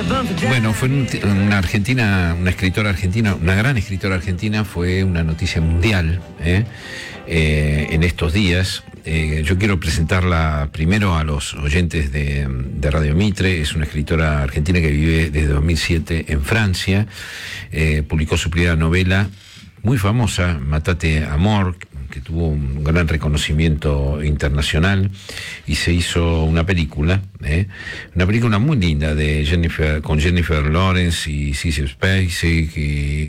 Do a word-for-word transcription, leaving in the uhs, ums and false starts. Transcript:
Bueno, fue un- una argentina, una escritora argentina, una gran escritora argentina, fue una noticia mundial ¿eh? Eh, en estos días. Eh, yo quiero presentarla primero a los oyentes de, de Radio Mitre. Es una escritora argentina que vive desde dos mil siete en Francia. Eh, publicó su primera novela, muy famosa, Matate Amor, que tuvo un gran reconocimiento internacional, y se hizo una película, ¿eh? una película muy linda de Jennifer, con Jennifer Lawrence y Sissy Spacek y